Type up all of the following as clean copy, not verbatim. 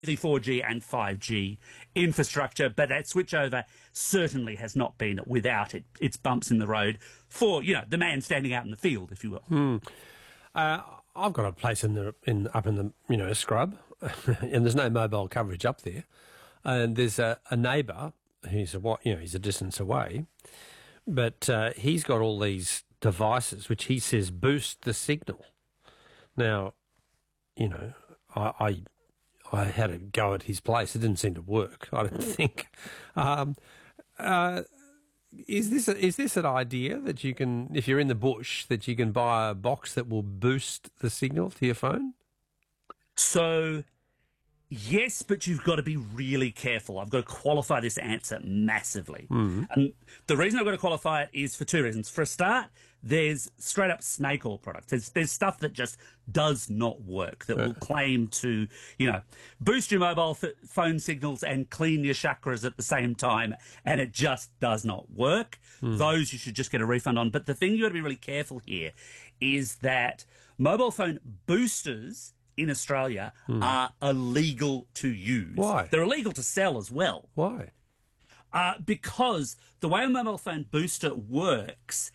the 4G and 5G infrastructure, but that switchover certainly has not been without its bumps in the road for, the man standing out in the field, if you will. I've got a place up in the scrub, and there's no mobile coverage up there. And there's a neighbour who's he's a distance away, but he's got all these devices which he says boost the signal. Now, I had a go at his place. It didn't seem to work, I don't think. Is this an idea that you can, if you're in the bush, that you can buy a box that will boost the signal to your phone? So, yes, but you've got to be really careful. I've got to qualify this answer massively. And the reason I've got to qualify it is for two reasons. For a start, there's straight-up snake oil products. There's stuff that just does not work, that will claim to, boost your mobile phone signals and clean your chakras at the same time, and it just does not work. Those you should just get a refund on. But the thing you've got to be really careful here is that mobile phone boosters in Australia are illegal to use. Why? They're illegal to sell as well. Why? Because the way a mobile phone booster works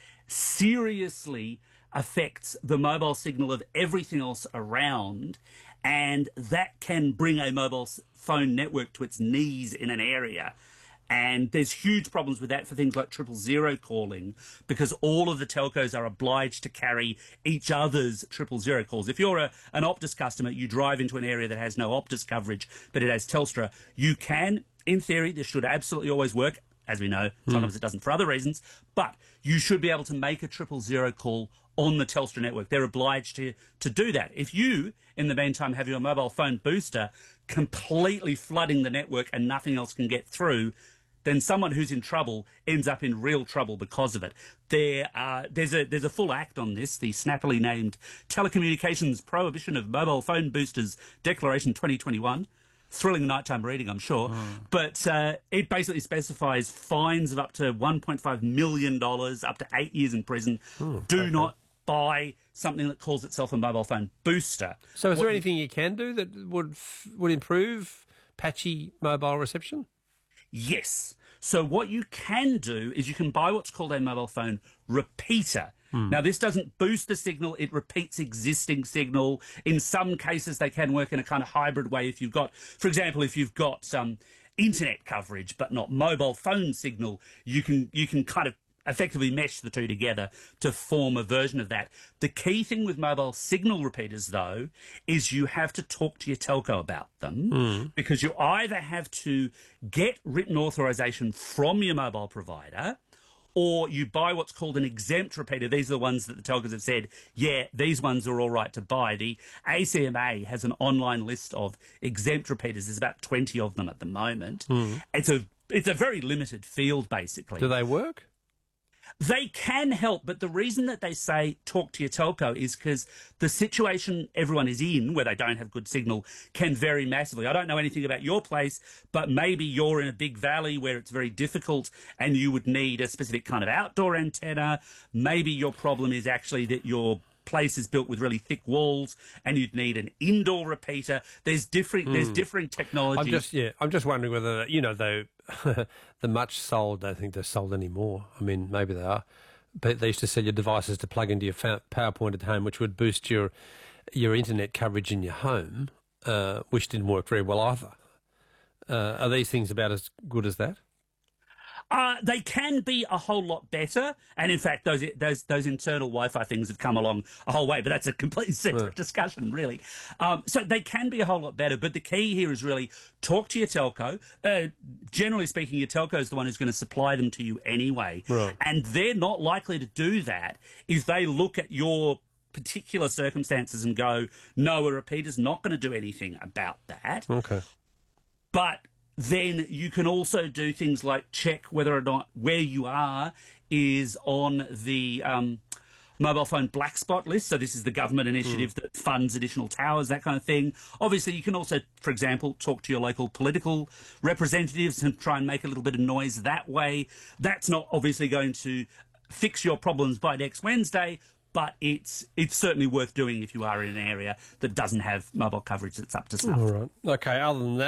seriously affects the mobile signal of everything else around, and that can bring a mobile phone network to its knees in an area. And there's huge problems with that for things like 000 calling, because all of the telcos are obliged to carry each other's 000 calls. If you're an Optus customer, you drive into an area that has no Optus coverage, but it has Telstra, you can, in theory, this should absolutely always work. As we know, sometimes it doesn't for other reasons, but you should be able to make a 000 call on the Telstra network. They're obliged to do that. If you, in the meantime, have your mobile phone booster completely flooding the network and nothing else can get through, then someone who's in trouble ends up in real trouble because of it. There's a full act on this, the snappily named Telecommunications Prohibition of Mobile Phone Boosters Declaration 2021. Thrilling nighttime reading, I'm sure. But it basically specifies fines of up to $1.5 million, up to 8 years in prison. Do not buy something that calls itself a mobile phone booster. So is there anything you can do that would improve patchy mobile reception? Yes. So what you can do is you can buy what's called a mobile phone repeater. Now, this doesn't boost the signal, it repeats existing signal. In some cases, they can work in a kind of hybrid way. If you've got, for example, some internet coverage but not mobile phone signal, you can kind of effectively mesh the two together to form a version of that. The key thing with mobile signal repeaters, though, is you have to talk to your telco about them, because you either have to get written authorization from your mobile provider, or you buy what's called an exempt repeater. These are the ones that the telcos have said, yeah, these ones are all right to buy. The ACMA has an online list of exempt repeaters. There's about 20 of them at the moment. It's a very limited field, basically. Do they work? They can help, but the reason that they say talk to your telco is because the situation everyone is in, where they don't have good signal, can vary massively. I don't know anything about your place, but maybe you're in a big valley where it's very difficult and you would need a specific kind of outdoor antenna. Maybe your problem is actually that your place is built with really thick walls and you'd need an indoor repeater. There's differing technology. I'm just wondering whether, the much sold, I don't think they're sold anymore. I mean, maybe they are. But they used to sell your devices to plug into your PowerPoint at home, which would boost your internet coverage in your home, which didn't work very well either. Are these things about as good as that? They can be a whole lot better, and in fact, those internal Wi-Fi things have come along a whole way. But that's a completely separate discussion, really. So they can be a whole lot better. But the key here is really talk to your telco. Generally speaking, your telco is the one who's going to supply them to you anyway, right. And they're not likely to do that if they look at your particular circumstances and go, "No, a repeater's not going to do anything about that." Okay, but then you can also do things like check whether or not where you are is on the mobile phone black spot list. So this is the government initiative that funds additional towers, that kind of thing. Obviously, you can also, for example, talk to your local political representatives and try and make a little bit of noise that way. That's not obviously going to fix your problems by next Wednesday, but it's certainly worth doing if you are in an area that doesn't have mobile coverage that's up to snuff. All right. Okay, other than that,